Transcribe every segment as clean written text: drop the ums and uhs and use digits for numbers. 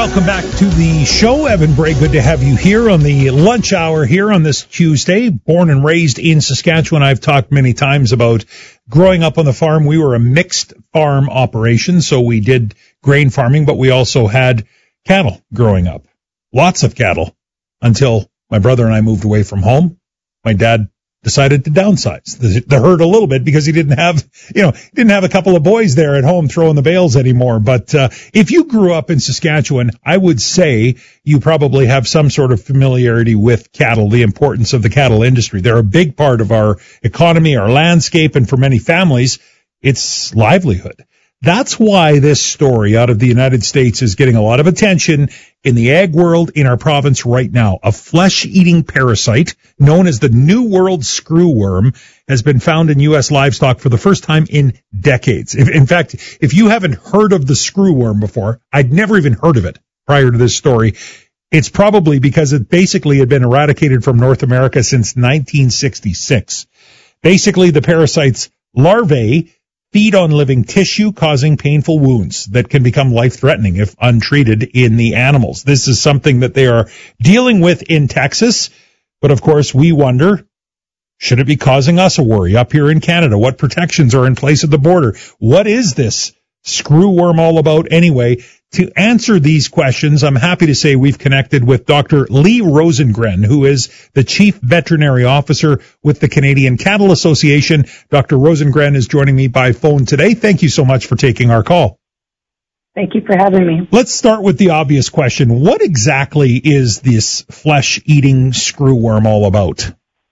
Welcome back to the show. Evan Bray, good to have you here on the lunch hour here on this Tuesday. Born and raised in Saskatchewan, I've talked many times about growing up on the farm. We were a mixed farm operation, so we did grain farming, but we also had cattle growing up. Lots of cattle until my brother and I moved away from home. My dad decided to downsize the herd a little bit because he didn't have a couple of boys there at home throwing the bales anymore. But if you grew up in Saskatchewan, I would say you probably have some sort of familiarity with cattle, the importance of the cattle industry. They're a big part of our economy, our landscape, and for many families, it's livelihood. That's why this story out of the United States is getting a lot of attention in the ag world in our province right now. A flesh-eating parasite known as the New World screwworm has been found in U.S. livestock for the first time in decades. In fact, if you haven't heard of the screwworm before, I'd never even heard of it prior to this story. It's probably because it basically had been eradicated from North America since 1966. Basically, the parasite's larvae feed on living tissue, causing painful wounds that can become life-threatening if untreated in the animals. This is something that they are dealing with in Texas, but of course we wonder, should it be causing us a worry up here in Canada? What protections are in place at the border? What is this screwworm all about anyway? To answer these questions, I'm happy to say we've connected with Dr. Lee Rosengren, who is the Chief Veterinary Officer with the Canadian Cattle Association. Dr. Rosengren is joining me by phone today. Thank you so much for taking our call. Thank you for having me. Let's start with the obvious question. What exactly is this flesh-eating screwworm all about?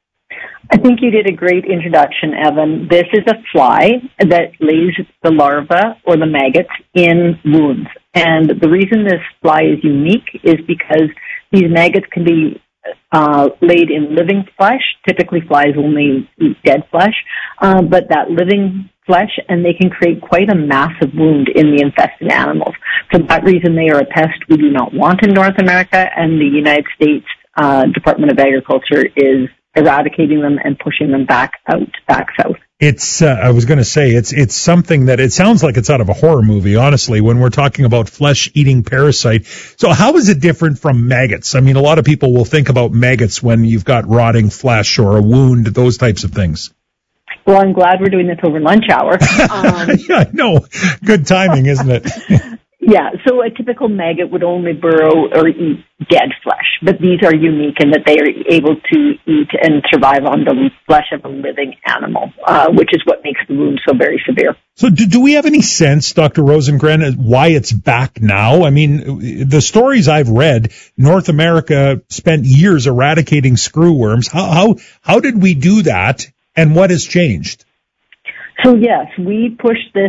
I think you did a great introduction, Evan. This is a fly that lays the larva or the maggots in wounds. And the reason this fly is unique is because these maggots can be laid in living flesh. Typically, flies only eat dead flesh, but that living flesh, and they can create quite a massive wound in the infested animals. For that reason, they are a pest we do not want in North America, and the United States Department of Agriculture is eradicating them and pushing them back south. It's, I was going to say, it's something that it sounds like it's out of a horror movie, honestly, when we're talking about flesh-eating parasite. So how is it different from maggots? I mean, a lot of people will think about maggots when you've got rotting flesh or a wound, those types of things. Well, I'm glad we're doing this over lunch hour. Yeah, I know. Good timing, isn't it? Yeah, so a typical maggot would only burrow or eat dead flesh, but these are unique in that they are able to eat and survive on the flesh of a living animal, which is what makes the wound so very severe. So do we have any sense, Dr. Rosengren, why it's back now? I mean, the stories I've read, North America spent years eradicating screwworms. How did we do that, and what has changed? So yes, we pushed this,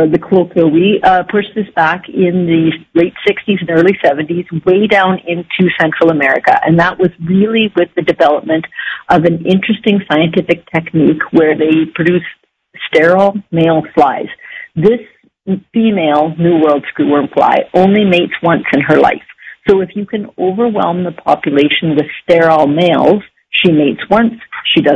we pushed this back in the late 60s and early 70s, way down into Central America. And that was really with the development of an interesting scientific technique where they produce sterile male flies. This female New World screwworm fly only mates once in her life. So if you can overwhelm the population with sterile males, she mates once, she does